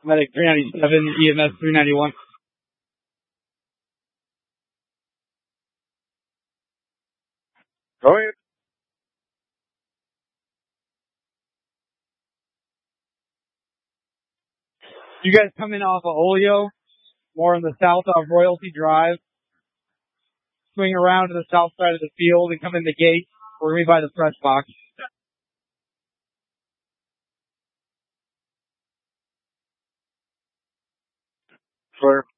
Medic 397, EMS 391. Go ahead. You guys coming off of Olio, more on the south of Royalty Drive. Swing around to the south side of the field and come in the gate. We're going to be by the press box. Clear.